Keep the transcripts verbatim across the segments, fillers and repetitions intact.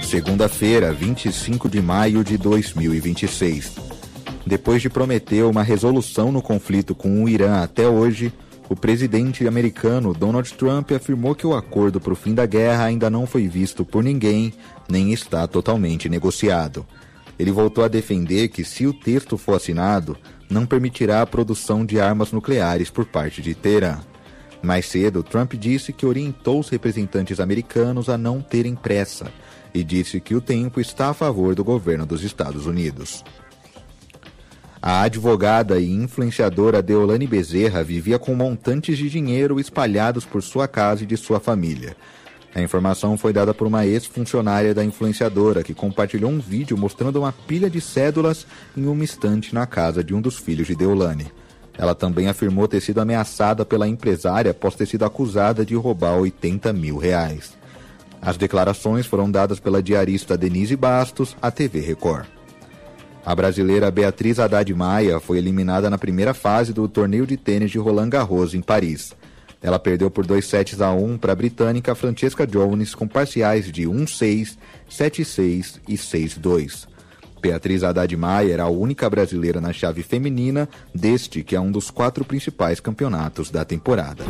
segunda-feira, vinte e cinco de maio de dois mil e vinte e seis. Depois de prometer uma resolução no conflito com o Irã até hoje, o presidente americano Donald Trump afirmou que o acordo para o fim da guerra ainda não foi visto por ninguém, nem está totalmente negociado. Ele voltou a defender que, se o texto for assinado, não permitirá a produção de armas nucleares por parte de Teherã. Mais cedo, Trump disse que orientou os representantes americanos a não terem pressa e disse que o tempo está a favor do governo dos Estados Unidos. A advogada e influenciadora Deolane Bezerra vivia com montantes de dinheiro espalhados por sua casa e de sua família. A informação foi dada por uma ex-funcionária da influenciadora, que compartilhou um vídeo mostrando uma pilha de cédulas em uma estante na casa de um dos filhos de Deolane. Ela também afirmou ter sido ameaçada pela empresária após ter sido acusada de roubar oitenta mil reais. As declarações foram dadas pela diarista Denise Bastos à T V Record. A brasileira Beatriz Haddad Maia foi eliminada na primeira fase do torneio de tênis de Roland Garros, em Paris. Ela perdeu por dois sets a um para a britânica Francesca Jones com parciais de um a seis, sete a seis e seis a dois. Beatriz Haddad Maia era a única brasileira na chave feminina deste que é um dos quatro principais campeonatos da temporada.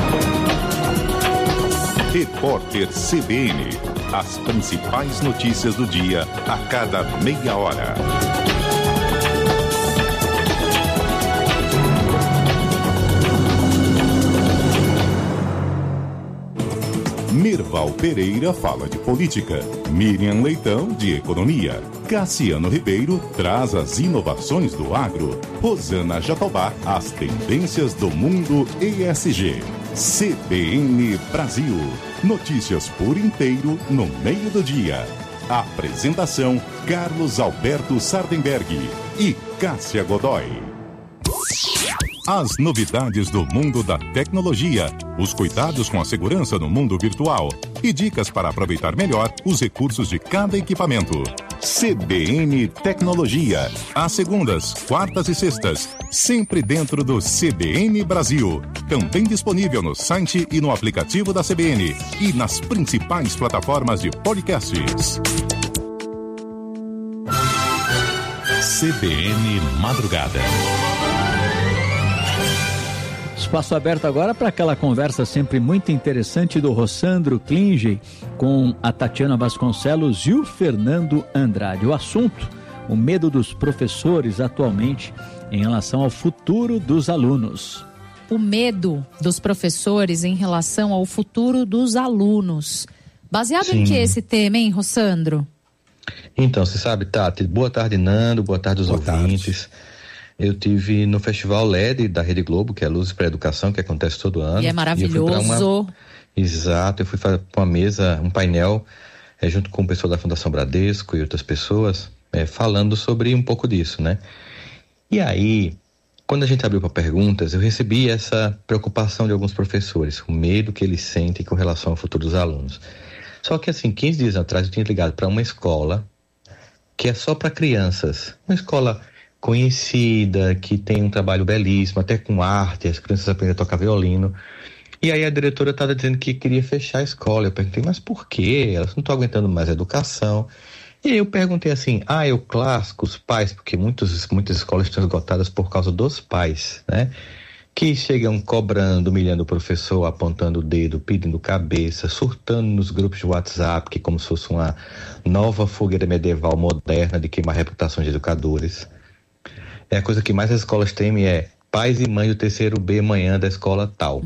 Repórter C B N. As principais notícias do dia a cada meia hora. Mirval Pereira fala de política, Miriam Leitão de economia, Cassiano Ribeiro traz as inovações do agro, Rosana Jatobá as tendências do mundo E S G. C B N Brasil, notícias por inteiro no meio do dia. Apresentação Carlos Alberto Sardenberg e Cássia Godoy. As novidades do mundo da tecnologia, os cuidados com a segurança no mundo virtual e dicas para aproveitar melhor os recursos de cada equipamento. C B N Tecnologia, às segundas, quartas e sextas, sempre dentro do C B N Brasil. Também disponível no site e no aplicativo da C B N e nas principais plataformas de podcasts. C B N Madrugada. Espaço aberto agora para aquela conversa sempre muito interessante do Rossandro Klinge com a Tatiana Vasconcelos e o Fernando Andrade. O assunto, o medo dos professores atualmente em relação ao futuro dos alunos. O medo dos professores em relação ao futuro dos alunos. Baseado Sim. em que esse tema, hein, Rossandro? Então, você sabe, Tati, boa tarde, Nando, boa tarde aos boa ouvintes. Tarde. Eu tive no Festival L E D da Rede Globo, que é Luzes para a Educação, que acontece todo ano. E é maravilhoso. E eu uma... Exato, eu fui para uma mesa, um painel, é, junto com o pessoal da Fundação Bradesco e outras pessoas, é, falando sobre um pouco disso, né? E aí, quando a gente abriu para perguntas, eu recebi essa preocupação de alguns professores, o medo que eles sentem com relação ao futuro dos alunos. Só que assim, quinze dias atrás eu tinha ligado para uma escola que é só para crianças, uma escola conhecida, que tem um trabalho belíssimo, até com arte, as crianças aprendem a tocar violino. E aí a diretora estava dizendo que queria fechar a escola. Eu perguntei, mas por quê? Elas não estão aguentando mais a educação. E aí eu perguntei assim, ah, é o clássico, os pais, porque muitos, muitas escolas estão esgotadas por causa dos pais, né? Que chegam cobrando, humilhando o professor, apontando o dedo, pedindo cabeça, surtando nos grupos de WhatsApp, que como se fosse uma nova fogueira medieval moderna de queimar reputações de educadores. É a coisa que mais as escolas temem é pais e mães do terceiro B amanhã da escola tal.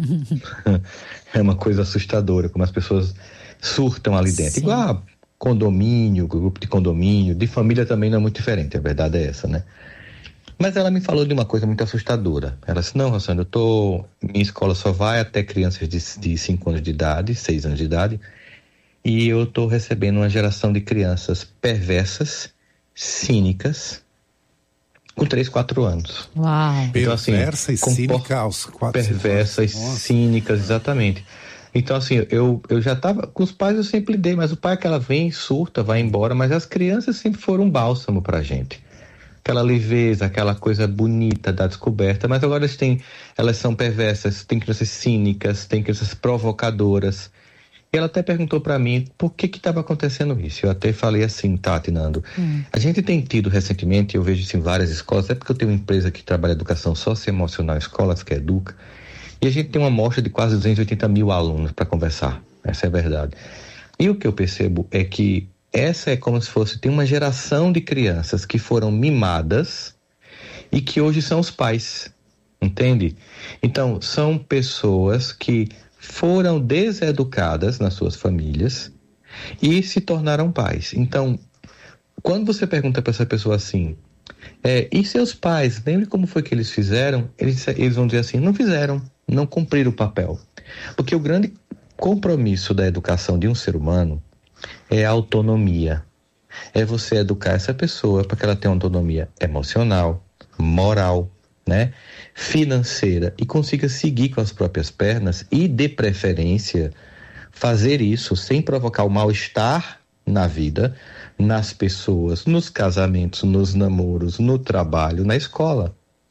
É uma coisa assustadora, como as pessoas surtam ali dentro. Sim. Igual a condomínio, grupo de condomínio, de família também não é muito diferente, a verdade é essa, né? Mas ela me falou de uma coisa muito assustadora. Ela disse, não, Rossandro, eu tô... minha escola só vai até crianças de cinco anos de idade, seis anos de idade, e eu tô recebendo uma geração de crianças perversas, cínicas, com três, quatro anos. Uau. Então, assim, perversa e cínica aos quatro Perversas e cínicas, exatamente. Então, assim, eu, eu já tava... Com os pais eu sempre lidei, mas o pai é que ela vem, surta, vai embora, mas as crianças sempre foram um bálsamo pra gente. Aquela leveza, aquela coisa bonita da descoberta, mas agora elas, têm, elas são perversas, tem crianças cínicas, tem crianças provocadoras. E ela até perguntou para mim por que que estava acontecendo isso. Eu até falei assim, Tati, Nando, hum. a gente tem tido recentemente, eu vejo isso em várias escolas, é porque eu tenho uma empresa que trabalha educação socioemocional em escolas, que é Educa, e a gente tem uma amostra de quase duzentos e oitenta mil alunos para conversar, essa é a verdade. E o que eu percebo é que essa é como se fosse, tem uma geração de crianças que foram mimadas e que hoje são os pais, entende? Então, são pessoas que foram deseducadas nas suas famílias e se tornaram pais. Então, quando você pergunta para essa pessoa assim, é, e seus pais, lembre como foi que eles fizeram? Eles, eles vão dizer assim, não fizeram, não cumpriram o papel. Porque o grande compromisso da educação de um ser humano é a autonomia. É você educar essa pessoa para que ela tenha autonomia emocional, moral, né, financeira e consiga seguir com as próprias pernas e, de preferência, fazer isso sem provocar o mal-estar na vida, nas pessoas, nos casamentos, nos namoros, no trabalho, na escola.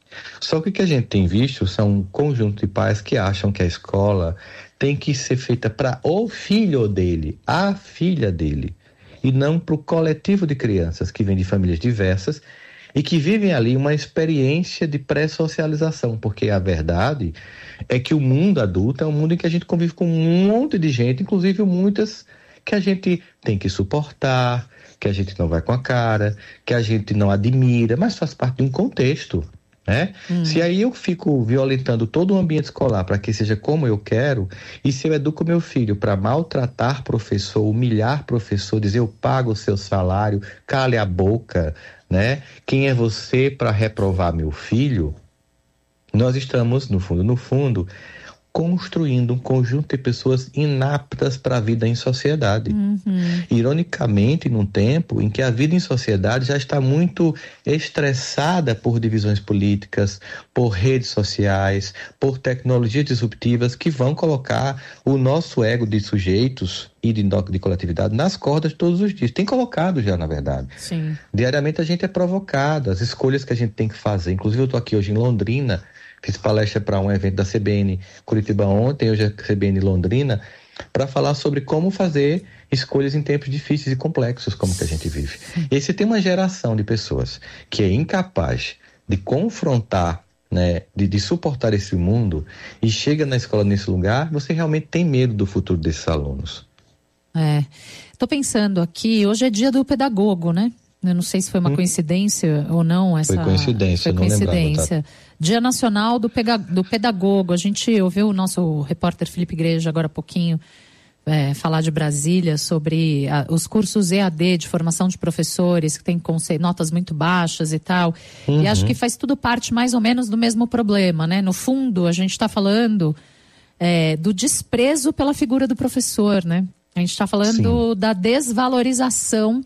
Só que o que a gente tem visto são um conjunto de pais que acham que a escola tem que ser feita para o filho dele, a filha dele, e não para o coletivo de crianças que vêm de famílias diversas e que vivem ali uma experiência de pré-socialização, porque a verdade é que o mundo adulto é um mundo em que a gente convive com um monte de gente, inclusive muitas que a gente tem que suportar, que a gente não vai com a cara, que a gente não admira, mas faz parte de um contexto, né? Hum. Se aí eu fico violentando todo o ambiente escolar para que seja como eu quero, e se eu educo meu filho para maltratar professor, humilhar professor, dizer eu pago o seu salário, cale a boca, né? Quem é você para reprovar meu filho? Nós estamos, no fundo, no fundo, construindo um conjunto de pessoas inaptas para a vida em sociedade. Uhum. Ironicamente, num tempo em que a vida em sociedade já está muito estressada por divisões políticas, por redes sociais, por tecnologias disruptivas que vão colocar o nosso ego de sujeitos e de, de coletividade nas cordas todos os dias. Tem colocado já, na verdade. Sim. Diariamente a gente é provocado, as escolhas que a gente tem que fazer. Inclusive eu estou aqui hoje em Londrina, fiz palestra para um evento da C B N Curitiba ontem, hoje é C B N Londrina, para falar sobre como fazer escolhas em tempos difíceis e complexos como que a gente vive. E você tem uma geração de pessoas que é incapaz de confrontar, né, de, de suportar esse mundo e chega na escola nesse lugar, você realmente tem medo do futuro desses alunos. É, tô pensando aqui, hoje é dia do pedagogo, né? Eu não sei se foi uma hum. coincidência ou não. Essa... Foi coincidência, foi não coincidência. Lembrava, tá? Dia Nacional do, Pega... do Pedagogo. A gente ouviu o nosso repórter Felipe Igreja agora há pouquinho é, falar de Brasília sobre a, os cursos E A D de formação de professores, que tem conce... notas muito baixas e tal. Uhum. E acho que faz tudo parte mais ou menos do mesmo problema, né? No fundo, a gente está falando é, do desprezo pela figura do professor, né? A gente está falando Sim. da desvalorização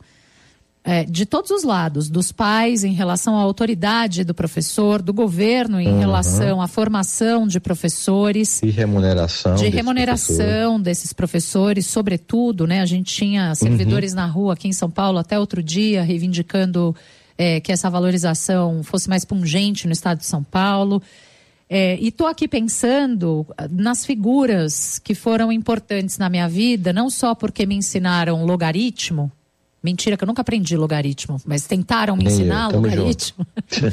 É, de todos os lados, dos pais em relação à autoridade do professor, do governo em uhum. relação à formação de professores. E remuneração. De remuneração desses professores, sobretudo, né? A gente tinha servidores uhum. na rua aqui em São Paulo até outro dia, reivindicando é, que essa valorização fosse mais pungente no estado de São Paulo. É, e estou aqui pensando nas figuras que foram importantes na minha vida, não só porque me ensinaram logaritmo. Mentira, que eu nunca aprendi logaritmo, mas tentaram me ensinar eu, logaritmo.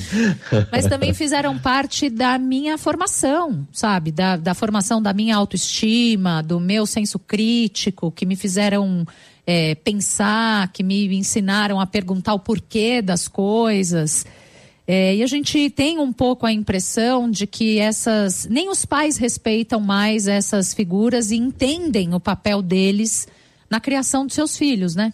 Mas também fizeram parte da minha formação, sabe? Da, da formação da minha autoestima, do meu senso crítico, que me fizeram é, pensar, que me ensinaram a perguntar o porquê das coisas. É, e a gente tem um pouco a impressão de que essas, nem os pais respeitam mais essas figuras e entendem o papel deles na criação dos seus filhos, né?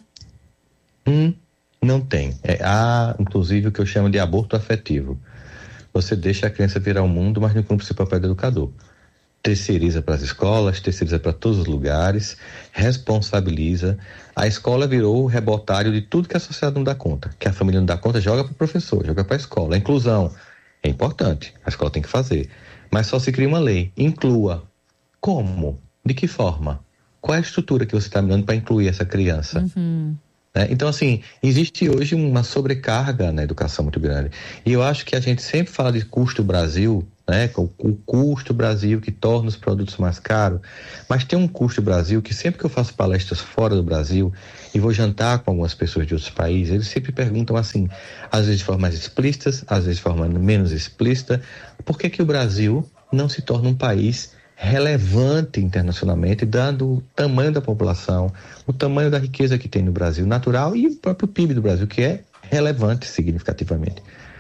Hum, não tem. É, há, inclusive, o que eu chamo de aborto afetivo. Você deixa a criança virar o mundo, mas não cumpre seu papel de educador. Terceiriza para as escolas, terceiriza para todos os lugares, responsabiliza. A escola virou o rebotário de tudo que a sociedade não dá conta. Que a família não dá conta, joga para o professor, joga para a escola. A inclusão é importante, a escola tem que fazer. Mas só se cria uma lei. Inclua. Como? De que forma? Qual é a estrutura que você está me dando para incluir essa criança? Uhum. É, então, assim, existe hoje uma sobrecarga na educação muito grande. E eu acho que a gente sempre fala de custo Brasil, né? O, o custo Brasil que torna os produtos mais caros. Mas tem um custo Brasil que sempre que eu faço palestras fora do Brasil e vou jantar com algumas pessoas de outros países, eles sempre perguntam assim, às vezes de forma mais explícita, às vezes de forma menos explícita, por que que o Brasil não se torna um país relevante internacionalmente, dado o tamanho da população, o tamanho da riqueza que tem no Brasil natural e o próprio P I B do Brasil, que é relevante significativamente.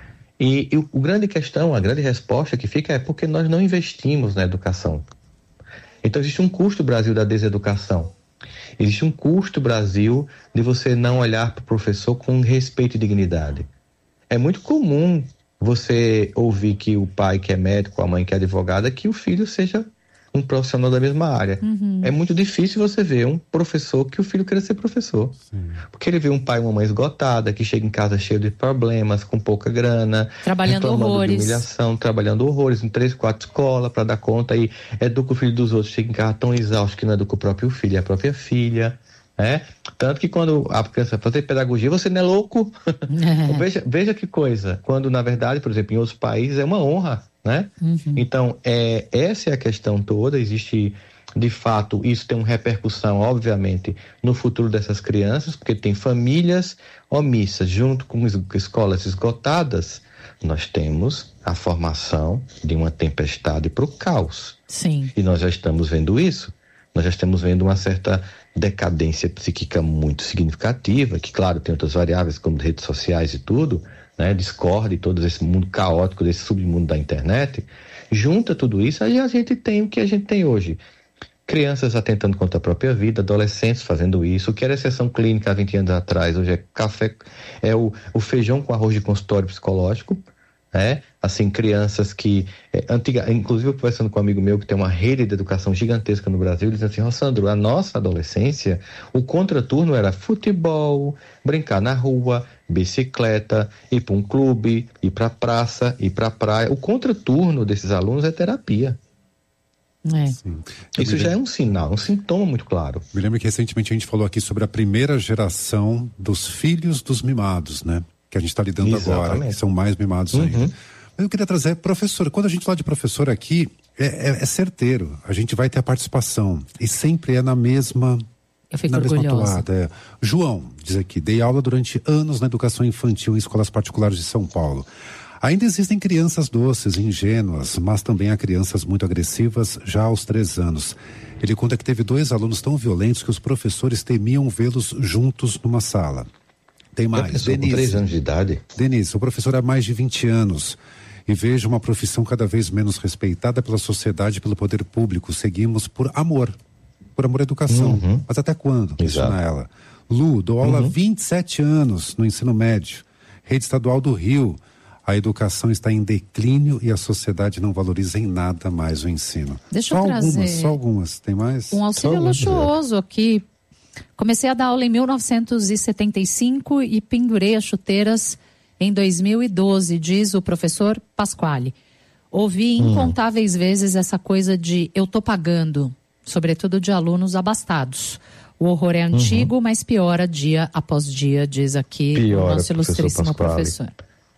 E, e o, o grande questão, a grande resposta que fica é porque nós não investimos na educação. Então existe um custo Brasil da deseducação. Existe um custo Brasil de você não olhar para o professor com respeito e dignidade. É muito comum você ouvir que o pai que é médico, a mãe que é advogada, que o filho seja um profissional da mesma área. Uhum. É muito difícil você ver um professor que o filho queira ser professor. Sim. Porque ele vê um pai e uma mãe esgotada, que chega em casa cheio de problemas, com pouca grana, trabalhando horrores, de humilhação, trabalhando horrores em três, quatro escolas para dar conta, e educa o filho dos outros, chega em casa tão exausto que não educa o próprio filho, é a própria filha. É? Tanto que quando a criança vai fazer pedagogia, você não é louco? É. veja, veja que coisa, quando na verdade, por exemplo, em outros países é uma honra, né? Uhum. Então, é, essa é a questão toda. Existe, de fato, isso tem uma repercussão, obviamente, no futuro dessas crianças, porque tem famílias omissas, junto com escolas esgotadas, nós temos a formação de uma tempestade para o caos. Sim. E nós já estamos vendo isso. Nós já estamos vendo uma certa decadência psíquica muito significativa, que, claro, tem outras variáveis, como redes sociais e tudo, né, Discord e todo esse mundo caótico, desse submundo da internet. Junta tudo isso, aí a gente tem o que a gente tem hoje. Crianças atentando contra a própria vida, adolescentes fazendo isso, o que era exceção clínica há vinte anos atrás, hoje é café, é o, o feijão com arroz de consultório psicológico, né? Assim, crianças que, é, antiga, inclusive eu conversando com um amigo meu que tem uma rede de educação gigantesca no Brasil, ele diz assim, Rossandro, a nossa adolescência, o contraturno era futebol, brincar na rua, bicicleta, ir para um clube, ir para a praça, ir para a praia. O contraturno desses alunos é terapia. É. Isso já é um sinal, um sintoma muito claro. Me lembro que recentemente a gente falou aqui sobre a primeira geração dos filhos dos mimados, né? Que a gente está lidando Exatamente. Agora, que são mais mimados uhum. ainda. Mas eu queria trazer, professor, quando a gente fala de professor aqui, é, é, é certeiro, a gente vai ter a participação, e sempre é na mesma, eu fico na mesma orgulhosa. toada. É. João, diz aqui, dei aula durante anos na educação infantil em escolas particulares de São Paulo. Ainda existem crianças doces, ingênuas, mas também há crianças muito agressivas já aos três anos. Ele conta que teve dois alunos tão violentos que os professores temiam vê-los juntos numa sala. Tem mais, Denise. Com três anos de idade. Denise, sou professor há mais de vinte anos e vejo uma profissão cada vez menos respeitada pela sociedade e pelo poder público. Seguimos por amor, por amor à educação. Uhum. Mas até quando? Questiona ela. Lu, dou aula há uhum. vinte e sete anos no ensino médio, rede estadual do Rio. A educação está em declínio e a sociedade não valoriza em nada mais o ensino. Deixa só eu trazer algumas, só algumas. Tem mais? Um auxílio luxuoso aqui. Comecei a dar aula em mil novecentos e setenta e cinco e pendurei as chuteiras em dois mil e doze, diz o professor Pasquale. Ouvi hum. incontáveis vezes essa coisa de eu tô pagando, sobretudo de alunos abastados. O horror é antigo, uhum. mas piora dia após dia, diz aqui piora, o nosso ilustríssimo professor. professor.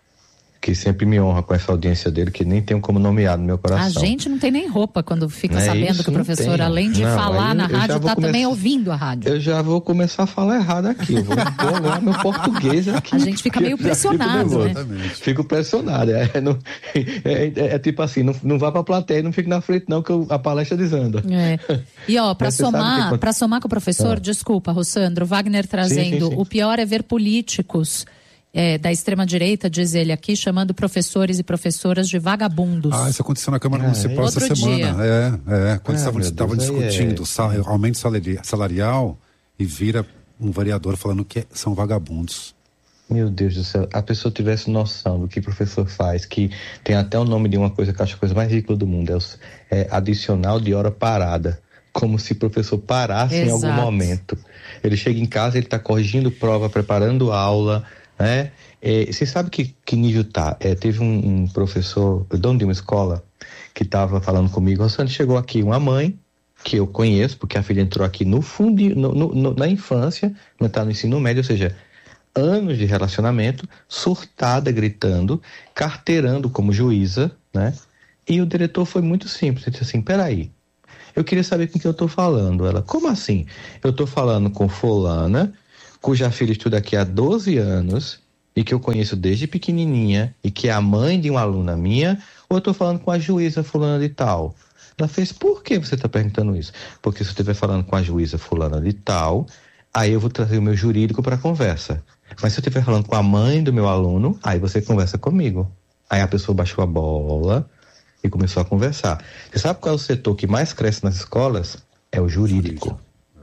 Que sempre me honra com essa audiência dele, que nem tenho como nomear no meu coração. A gente não tem nem roupa quando fica não sabendo é isso, que o professor, além de não, falar na eu, rádio, está também ouvindo a rádio. Eu já vou começar a falar errado aqui, eu vou pôr meu português aqui. A gente fica meio pressionado, né? Fico pressionado, é, não, é, é, é tipo assim, não, não vá pra plateia, não fique na frente não, que eu, a palestra dizendo. É. E ó, pra somar, que... pra somar com o professor, ah. desculpa, Rossandro, Wagner trazendo, sim, sim, sim. O pior é ver políticos É, da extrema-direita, diz ele aqui, chamando professores e professoras de vagabundos. Ah, isso aconteceu na Câmara ah, Municipal é. essa Outro semana. Dia. É, é, quando ah, estavam discutindo é... sal, aumento salarial e vira um vereador falando que são vagabundos. Meu Deus do céu, a pessoa tivesse noção do que o professor faz, que tem até o nome de uma coisa que eu acho a coisa mais ridícula do mundo, é, o, é adicional de hora parada. Como se o professor parasse Exato. Em algum momento. Ele chega em casa, ele está corrigindo prova, preparando aula... É, é, você sabe que, que nível tá? É, teve um, um professor, dono de uma escola, que estava falando comigo. Rossandro, chegou aqui uma mãe, que eu conheço, porque a filha entrou aqui no fundo, no, no, na infância, não está no ensino médio, ou seja, anos de relacionamento, surtada, gritando, carteirando como juíza, né? E o diretor foi muito simples, ele disse assim, peraí, eu queria saber com quem eu estou falando. Ela, como assim? Eu estou falando com fulana, cuja filha estuda aqui há doze anos, e que eu conheço desde pequenininha, e que é a mãe de uma aluna minha, ou eu estou falando com a juíza fulana de tal? Ela fez, por que você está perguntando isso? Porque se eu estiver falando com a juíza fulana de tal, aí eu vou trazer o meu jurídico para a conversa. Mas se eu estiver falando com a mãe do meu aluno, aí você conversa comigo. Aí a pessoa baixou a bola e começou a conversar. Você sabe qual é o setor que mais cresce nas escolas? É o jurídico.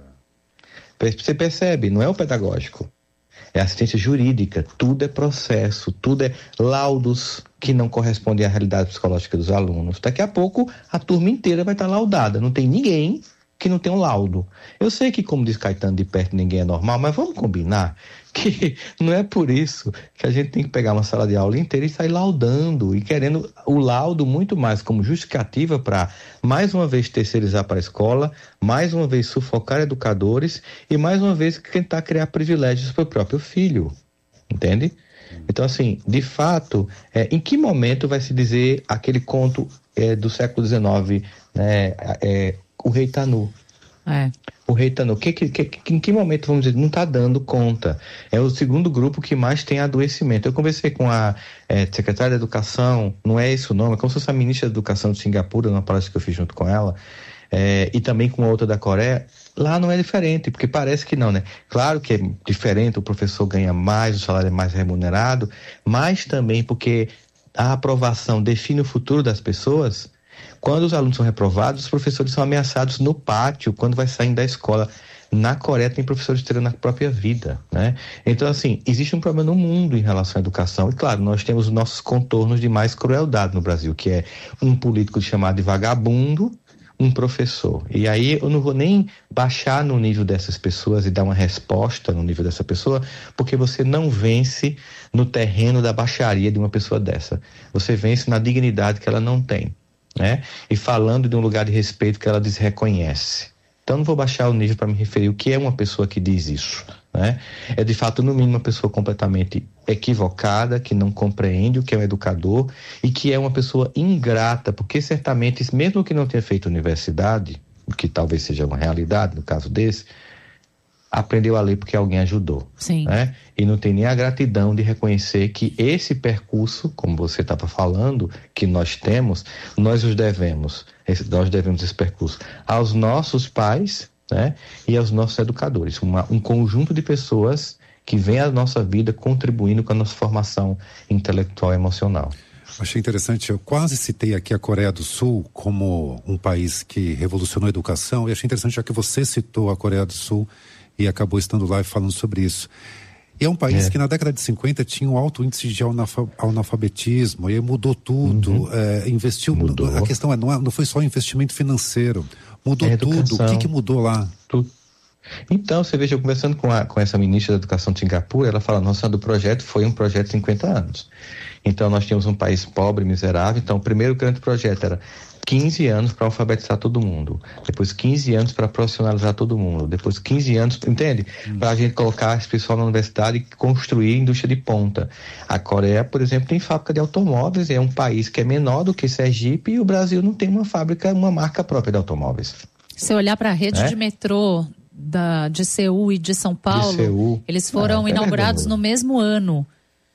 Você percebe, não é o pedagógico. É assistência jurídica, tudo é processo, tudo é laudos que não correspondem à realidade psicológica dos alunos. Daqui a pouco a turma inteira vai estar laudada, não tem ninguém que não tem um laudo. Eu sei que, como diz Caetano, de perto ninguém é normal, mas vamos combinar que não é por isso que a gente tem que pegar uma sala de aula inteira e sair laudando e querendo o laudo muito mais como justificativa para, mais uma vez, terceirizar para a escola, mais uma vez sufocar educadores e, mais uma vez, tentar criar privilégios para o próprio filho. Entende? Então, assim, de fato, é, em que momento vai se dizer aquele conto é, do século dezenove, né, é, o rei tá nu? É. O rei tá nu. Que, que, que, em que momento, vamos dizer, não está dando conta? É o segundo grupo que mais tem adoecimento. Eu conversei com a é, secretária da Educação, não é esse o nome, é como se fosse a ministra da Educação de Singapura, numa palestra que eu fiz junto com ela, é, e também com outra da Coreia. Lá não é diferente, porque parece que não, né? Claro que é diferente, o professor ganha mais, o salário é mais remunerado, mas também porque a aprovação define o futuro das pessoas. Quando os alunos são reprovados, os professores são ameaçados no pátio, quando vai saindo da escola. Na Coreia tem professores tirando a própria vida, né? Então, assim, existe um problema no mundo em relação à educação. E, claro, nós temos os nossos contornos de mais crueldade no Brasil, que é um político chamado de vagabundo, um professor. E aí eu não vou nem baixar no nível dessas pessoas e dar uma resposta no nível dessa pessoa, porque você não vence no terreno da baixaria de uma pessoa dessa. Você vence na dignidade que ela não tem, né? E falando de um lugar de respeito que ela desreconhece. Então não vou baixar o nível para me referir o que é uma pessoa que diz isso, né? É de fato, no mínimo, uma pessoa completamente equivocada, que não compreende o que é um educador e que é uma pessoa ingrata, porque certamente, mesmo que não tenha feito universidade, o que talvez seja uma realidade no caso desse, aprendeu a ler porque alguém ajudou. Sim. Né? E não tem nem a gratidão de reconhecer que esse percurso, como você estava falando, que nós temos, nós os devemos, esse, nós devemos esse percurso aos nossos pais, né? E aos nossos educadores, uma, um conjunto de pessoas que vem à nossa vida contribuindo com a nossa formação intelectual e emocional. Achei interessante, eu quase citei aqui a Coreia do Sul como um país que revolucionou a educação, e achei interessante já que você citou a Coreia do Sul e acabou estando lá e falando sobre isso. E é um país é. que na década de cinquenta tinha um alto índice de analfabetismo, e aí mudou tudo, uhum. é, investiu, mudou. A questão é, não, é, não foi só investimento financeiro, mudou é tudo. O que que mudou lá? Tudo. Então, você veja, eu conversando com, a, com essa ministra da Educação de Singapura, ela fala, nossa, do projeto foi um projeto de cinquenta anos. Então, nós tínhamos um país pobre, miserável. Então, o primeiro grande projeto era quinze anos para alfabetizar todo mundo. Depois, quinze anos para profissionalizar todo mundo. Depois, quinze anos, entende? Hum. Para a gente colocar esse pessoal na universidade e construir indústria de ponta. A Coreia, por exemplo, tem fábrica de automóveis. É um país que é menor do que Sergipe e o Brasil não tem uma fábrica, uma marca própria de automóveis. Se olhar para a rede é? de metrô da, de Seul e de São Paulo, de Seul, eles foram ah, inaugurados no mesmo ano.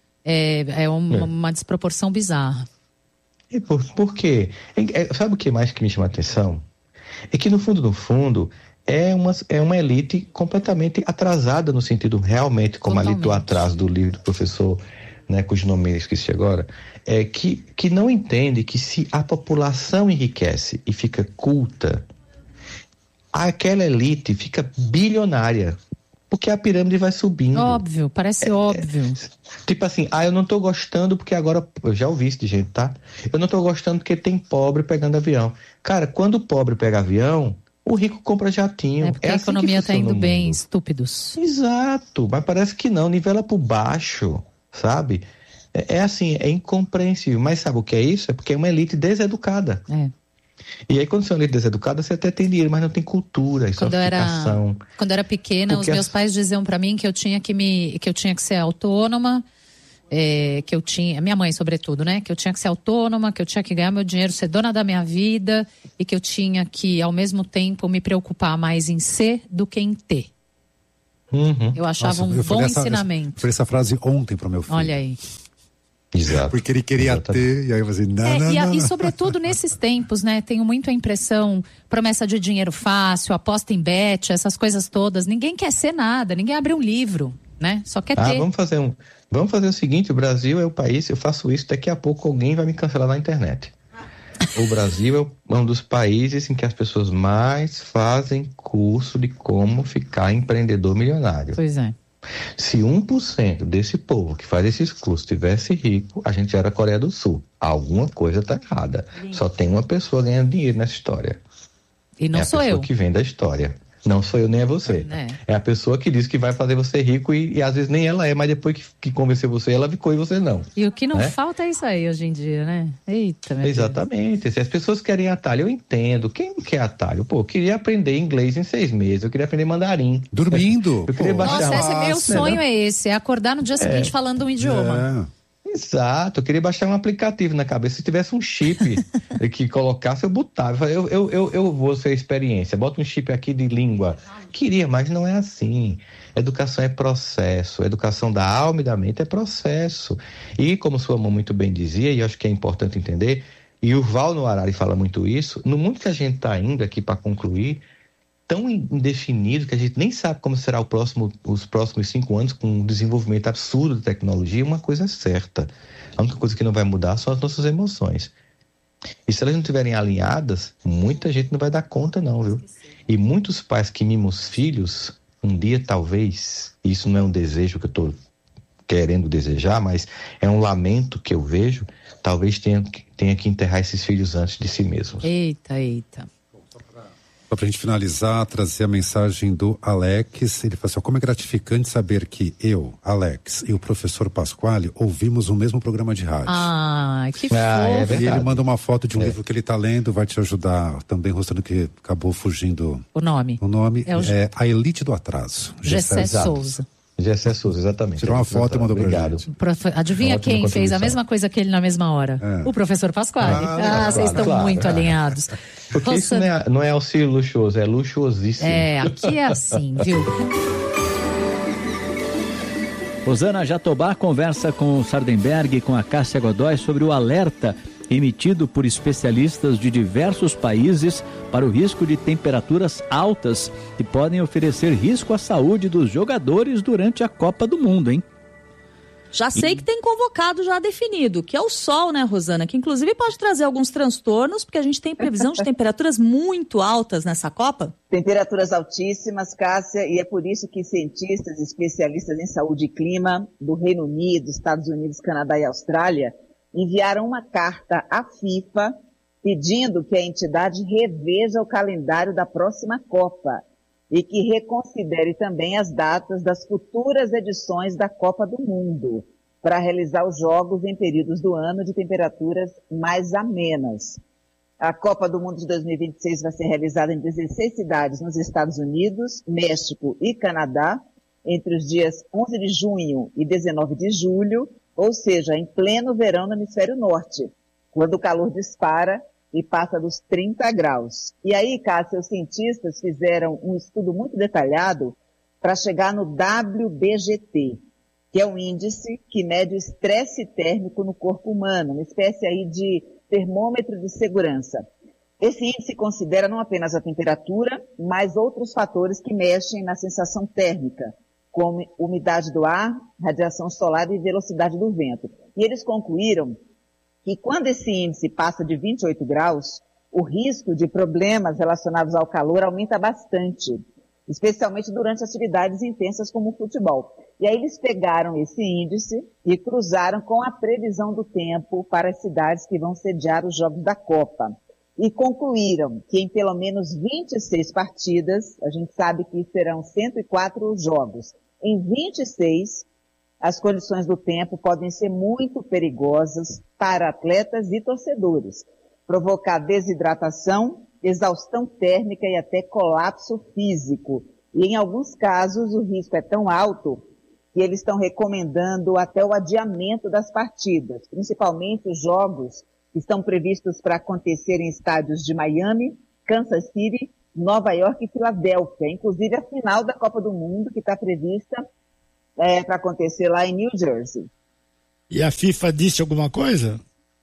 É, é, uma, é uma desproporção bizarra. E por, por quê? É, sabe o que mais que me chama a atenção? É que no fundo, no fundo, é uma, é uma elite completamente atrasada no sentido realmente, como Totalmente. ali estou atrás do livro do professor, né, cujo nome eu esqueci agora, é que, que não entende que se a população enriquece e fica culta, aquela elite fica bilionária. Porque a pirâmide vai subindo. Óbvio, parece é, óbvio. É, tipo assim, ah, eu não tô gostando porque agora... Eu já ouvi isso de gente, tá? Eu não tô gostando porque tem pobre pegando avião. Cara, quando o pobre pega avião, o rico compra jatinho. É porque é a assim economia tá indo bem, estúpidos. Exato, mas parece que não, nivela por baixo, sabe? É, é assim, é incompreensível. Mas sabe o que é isso? É porque é uma elite deseducada. É. E aí, quando você é uma elite deseducada, você até tem dinheiro, mas não tem cultura e quando sofisticação. Eu era, quando eu era pequena, porque os meus as... pais diziam pra mim que eu tinha que me, que eu tinha que ser autônoma, é, que eu tinha, minha mãe sobretudo, né? Que eu tinha que ser autônoma, que eu tinha que ganhar meu dinheiro, ser dona da minha vida e que eu tinha que, ao mesmo tempo, me preocupar mais em ser do que em ter. Uhum. Eu achava Nossa, um eu bom essa, ensinamento. Eu falei essa frase ontem pro meu filho. Olha aí. Exato. Porque ele queria Exatamente. ter, e aí eu falei, não, é, não, e, a, não, e não. sobretudo nesses tempos, né? Tenho muito a impressão, promessa de dinheiro fácil, aposta em bet, essas coisas todas. Ninguém quer ser nada, ninguém abre um livro, né? Só quer ah, ter. Vamos fazer, um, vamos fazer o seguinte, o Brasil é o país, eu faço isso, daqui a pouco alguém vai me cancelar na internet. O Brasil é um dos países em que as pessoas mais fazem curso de como ficar empreendedor milionário. Pois é. Se um por cento desse povo que faz esses cursos tivesse rico, a gente era a Coreia do Sul. Alguma coisa está errada. Só tem uma pessoa ganhando dinheiro nessa história. E não é sou a pessoa eu. que vende a história. Não sou eu nem é você. É, é a pessoa que diz que vai fazer você rico e, e às vezes nem ela é, mas depois que, que convenceu você, ela ficou e você não. E o que não né? falta é isso aí hoje em dia, né? Eita, meu Exatamente. Deus. Se as pessoas querem atalho, eu entendo. Quem não quer atalho? Pô, eu queria aprender inglês em seis meses, eu queria aprender mandarim. Dormindo. Eu queria Pô, baixar Nossa, uma... esse meu sonho né? é esse, é acordar no dia seguinte é. falando um idioma. É. Exato, eu queria baixar um aplicativo na cabeça. Se tivesse um chip que colocasse, eu botava. Eu, eu, eu, eu vou ser a experiência. Bota um chip aqui de língua. Queria, mas não é assim. Educação é processo. Educação da alma e da mente é processo. E como sua mãe muito bem dizia, e eu acho que é importante entender, e o Val no Harari fala muito isso, no mundo que a gente está indo aqui para concluir, tão indefinido que a gente nem sabe como será o próximo, os próximos cinco anos com um desenvolvimento absurdo de tecnologia, uma coisa é certa. A única coisa que não vai mudar são as nossas emoções. E se elas não estiverem alinhadas, muita gente não vai dar conta não, viu? E muitos pais que mimam os filhos, um dia talvez, isso não é um desejo que eu estou querendo desejar, mas é um lamento que eu vejo, talvez tenha, tenha que enterrar esses filhos antes de si mesmos. Eita, eita. Só para a gente finalizar, trazer a mensagem do Alex. Ele fala assim, como é gratificante saber que eu, Alex, e o professor Pasquale ouvimos o mesmo programa de rádio. Ah, que fofo. Ah, é e ele manda uma foto de um é. livro que ele está lendo, vai te ajudar também, mostrando que acabou fugindo o nome. O nome é, o... é A Elite do Atraso. Gessé Souza. Gessé Souza, exatamente. Tirou uma foto e mandou pra gente. Profe... Adivinha quem fez a mesma coisa que ele na mesma hora? É. O professor Pasquale. Ah, ah vocês claro, estão claro, muito claro. alinhados. Porque Roça... isso não é, não é auxílio luxuoso, é luxuosíssimo. É, aqui é assim, viu? Rosana Jatobá conversa com o Sardenberg e com a Cássia Godoy sobre o alerta emitido por especialistas de diversos países para o risco de temperaturas altas que podem oferecer risco à saúde dos jogadores durante a Copa do Mundo, hein? Já sei que tem convocado já definido, que é o sol, né, Rosana? Que inclusive pode trazer alguns transtornos, porque a gente tem previsão de temperaturas muito altas nessa Copa. Temperaturas altíssimas, Cássia, e é por isso que cientistas especialistas em saúde e clima do Reino Unido, Estados Unidos, Canadá e Austrália enviaram uma carta à FIFA pedindo que a entidade reveja o calendário da próxima Copa e que reconsidere também as datas das futuras edições da Copa do Mundo para realizar os jogos em períodos do ano de temperaturas mais amenas. A Copa do Mundo de dois mil e vinte e seis vai ser realizada em dezesseis cidades nos Estados Unidos, México e Canadá, entre os dias onze de junho e dezenove de julho, ou seja, em pleno verão no hemisfério norte, quando o calor dispara e passa dos trinta graus. E aí, Cássia, os cientistas fizeram um estudo muito detalhado para chegar no W B G T, que é um índice que mede o estresse térmico no corpo humano, uma espécie aí de termômetro de segurança. Esse índice considera não apenas a temperatura, mas outros fatores que mexem na sensação térmica, como umidade do ar, radiação solar e velocidade do vento. E eles concluíram que quando esse índice passa de vinte e oito graus, o risco de problemas relacionados ao calor aumenta bastante, especialmente durante atividades intensas como o futebol. E aí eles pegaram esse índice e cruzaram com a previsão do tempo para as cidades que vão sediar os Jogos da Copa. E concluíram que em pelo menos vinte e seis partidas, a gente sabe que serão cento e quatro jogos, em vinte e seis, as condições do tempo podem ser muito perigosas para atletas e torcedores, provocar desidratação, exaustão térmica e até colapso físico. E em alguns casos o risco é tão alto que eles estão recomendando até o adiamento das partidas, principalmente os jogos que estão previstos para acontecer em estádios de Miami, Kansas City, Nova York e Filadélfia, inclusive a final da Copa do Mundo, que está prevista é, para acontecer lá em New Jersey. E a FIFA disse alguma coisa?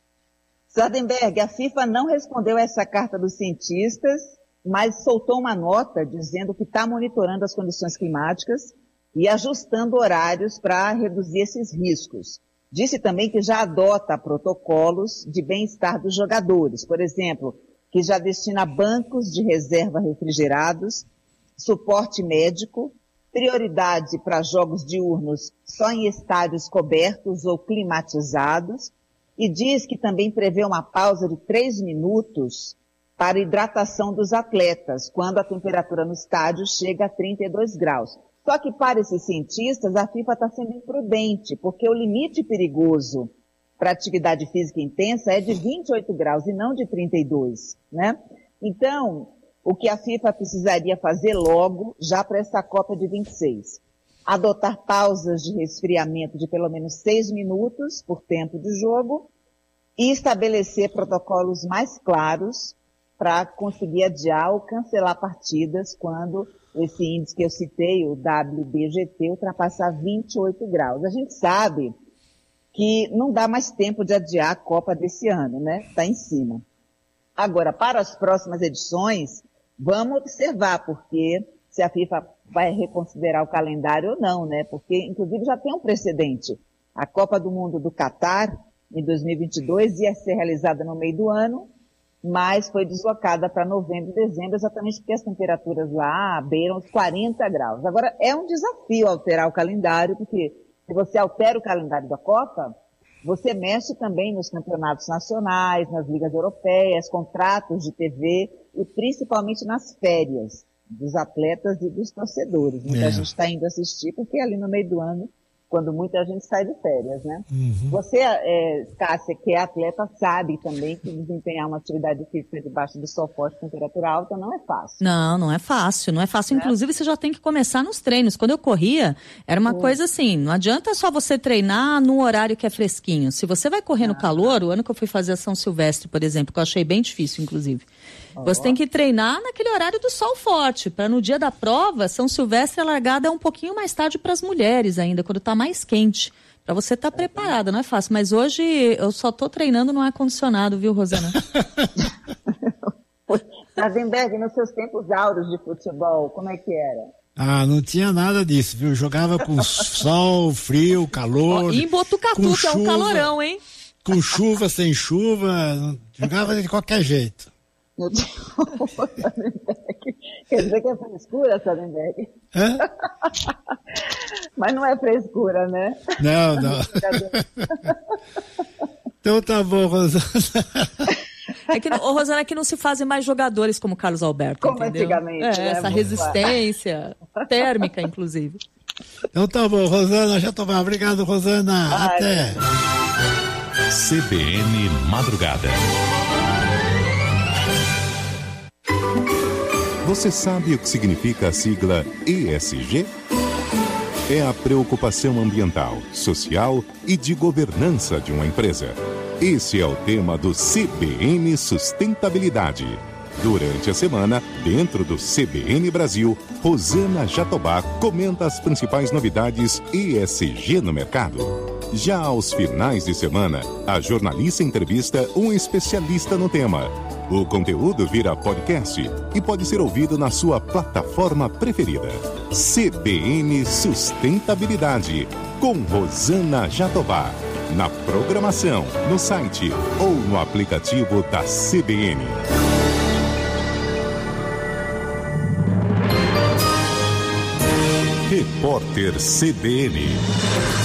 Sardenberg, a FIFA não respondeu a essa carta dos cientistas, mas soltou uma nota dizendo que está monitorando as condições climáticas e ajustando horários para reduzir esses riscos. Disse também que já adota protocolos de bem-estar dos jogadores, por exemplo, que já destina bancos de reserva refrigerados, suporte médico, prioridade para jogos diurnos só em estádios cobertos ou climatizados, e diz que também prevê uma pausa de três minutos para hidratação dos atletas, quando a temperatura no estádio chega a trinta e dois graus. Só que para esses cientistas, a FIFA está sendo imprudente, porque o limite perigoso para atividade física intensa é de vinte e oito graus e não de trinta e dois, né? Então, o que a FIFA precisaria fazer logo, já para essa Copa de vinte e seis, adotar pausas de resfriamento de pelo menos seis minutos por tempo de jogo e estabelecer protocolos mais claros para conseguir adiar ou cancelar partidas quando esse índice que eu citei, o W B G T, ultrapassar vinte e oito graus. A gente sabe que não dá mais tempo de adiar a Copa desse ano, né? Está em cima. Agora, para as próximas edições, vamos observar, porque se a FIFA vai reconsiderar o calendário ou não, né? Porque, inclusive, já tem um precedente. A Copa do Mundo do Catar, em dois mil e vinte e dois, ia ser realizada no meio do ano, mas foi deslocada para novembro e dezembro, exatamente porque as temperaturas lá beiram os quarenta graus. Agora, é um desafio alterar o calendário, porque se você altera o calendário da Copa, você mexe também nos campeonatos nacionais, nas ligas europeias, contratos de T V e principalmente nas férias dos atletas e dos torcedores. Muita é. gente está indo assistir porque é ali no meio do ano, quando muita gente sai de férias, né? Uhum. Você, é, Cássia, que é atleta, sabe também que desempenhar uma atividade física debaixo do sol forte, temperatura alta, não é fácil. Não, não é fácil, não é fácil. É. Inclusive, você já tem que começar nos treinos. Quando eu corria, era uma uhum. coisa assim, não adianta só você treinar num horário que é fresquinho. Se você vai correr ah. no calor, o ano que eu fui fazer a São Silvestre, por exemplo, que eu achei bem difícil, inclusive, você tem que treinar naquele horário do sol forte, para no dia da prova, São Silvestre, a largada é um pouquinho mais tarde para as mulheres ainda, quando está mais quente, para você estar tá preparada, não é fácil. Mas hoje eu só estou treinando no ar-condicionado, viu, Rosana? Sardenberg, nos seus tempos áureos de futebol, como é que era? Ah, não tinha nada disso, viu? Jogava com sol, frio, calor. Ó, e em Botucatu, que é um calorão, hein? Com chuva, sem chuva, jogava de qualquer jeito. Quer dizer que é frescura, Sardenberg? Hã? Mas não é frescura, né? Não, não. Então tá bom, Rosana. É que, ô, Rosana, é que não se fazem mais jogadores como Carlos Alberto, como entendeu? Antigamente. É, né? essa resistência térmica, inclusive. Então tá bom, Rosana, já tô bem. Obrigado, Rosana. Ai, até. C B N Madrugada. Você sabe o que significa a sigla E S G? É a preocupação ambiental, social e de governança de uma empresa. Esse é o tema do C B N Sustentabilidade. Durante a semana, dentro do C B N Brasil, Rosana Jatobá comenta as principais novidades E S G no mercado. Já aos finais de semana, a jornalista entrevista um especialista no tema. O conteúdo vira podcast e pode ser ouvido na sua plataforma preferida. C B N Sustentabilidade, com Rosana Jatobá. Na programação, no site ou no aplicativo da C B N. Repórter C B N.